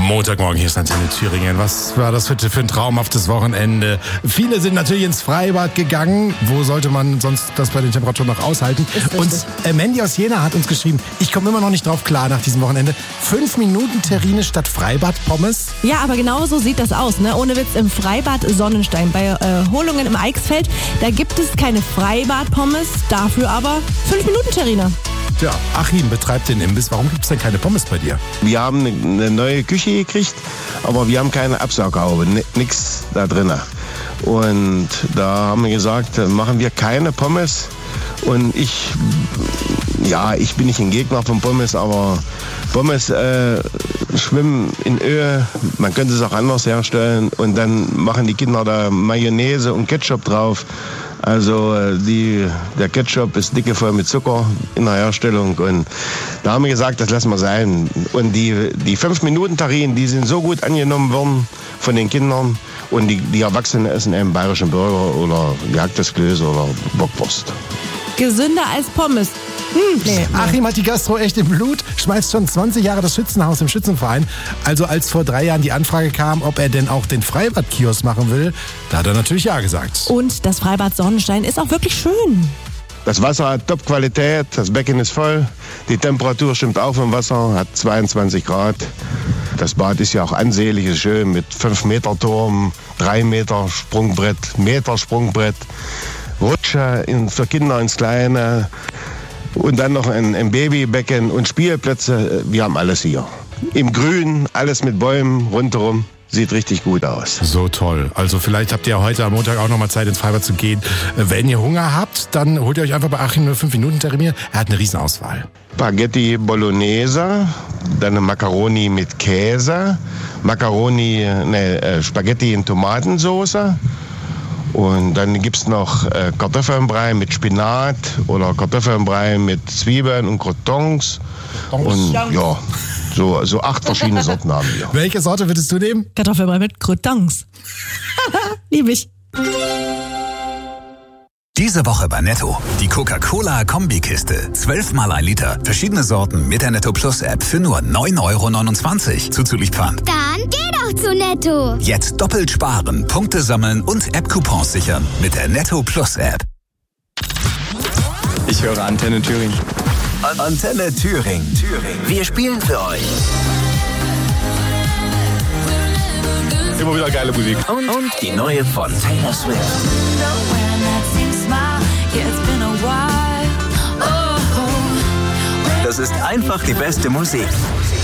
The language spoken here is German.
Montagmorgen, hier ist Antenne Thüringen. Was war das für ein traumhaftes Wochenende? Viele sind natürlich ins Freibad gegangen. Wo sollte man sonst das bei den Temperaturen noch aushalten? Und Mandy aus Jena hat uns geschrieben, ich komme immer noch nicht drauf klar nach diesem Wochenende. 5 Minuten Terrine statt Freibad-Pommes? Ja, aber genau so sieht das aus, ne? Ohne Witz, im Freibad Sonnenstein bei Holungen im Eichsfeld, da gibt es keine Freibad-Pommes, dafür aber 5 Minuten Terrine. Ja, Achim betreibt den Imbiss. Warum gibt es denn keine Pommes bei dir? Wir haben eine neue Küche gekriegt, aber wir haben keine Absaughaube, nix da drin. Und da haben wir gesagt, machen wir keine Pommes. Und ich bin nicht ein Gegner von Pommes, aber Pommes schwimmen in Öl. Man könnte es auch anders herstellen und dann machen die Kinder da Mayonnaise und Ketchup drauf. Also der Ketchup ist dicke voll mit Zucker in der Herstellung und da haben wir gesagt, das lassen wir sein. Und die 5-Minuten-Terrinen, die sind so gut angenommen worden von den Kindern und die Erwachsenen essen einen bayerischen Burger oder gehacktes Klöße oder Bockwurst. Gesünder als Pommes. Nee. Achim hat die Gastro echt im Blut, schmeißt schon 20 Jahre das Schützenhaus im Schützenverein. Also als vor 3 Jahren die Anfrage kam, ob er denn auch den Freibad-Kiosk machen will, da hat er natürlich ja gesagt. Und das Freibad Sonnenstein ist auch wirklich schön. Das Wasser hat Top-Qualität, das Becken ist voll, die Temperatur stimmt auch vom Wasser, hat 22 Grad. Das Bad ist ja auch ansehlich, ist schön mit 5-Meter-Turm, 3 Meter Sprungbrett, Meter Sprungbrett, Rutsche für Kinder ins Kleine. Und dann noch ein Babybecken und Spielplätze. Wir haben alles hier. Im Grün, alles mit Bäumen rundherum. Sieht richtig gut aus. So toll. Also vielleicht habt ihr heute am Montag auch noch mal Zeit, ins Freibad zu gehen. Wenn ihr Hunger habt, dann holt ihr euch einfach bei Achim nur 5 Minuten Terrine. Er hat eine Riesenauswahl. Spaghetti Bolognese, dann eine Macaroni mit Käse, Spaghetti in Tomatensauce. Und dann gibt's noch Kartoffelbrei mit Spinat oder Kartoffelbrei mit Zwiebeln und Croutons. Und ja, so 8 verschiedene Sorten haben wir. Welche Sorte würdest du nehmen? Kartoffelbrei mit Croutons. Lieb ich. Diese Woche bei Netto. Die Coca-Cola-Kombikiste. 12 mal 1 Liter. Verschiedene Sorten mit der Netto Plus App für nur 9,29 € zuzüglich Pfand. Dann geh doch zu Netto. Jetzt doppelt sparen, Punkte sammeln und App-Coupons sichern mit der Netto Plus App. Ich höre Antenne Thüringen. Antenne Thüringen. Wir spielen für euch. Immer wieder geile Musik. Und die neue von Taylor Swift. Das ist einfach die beste Musik.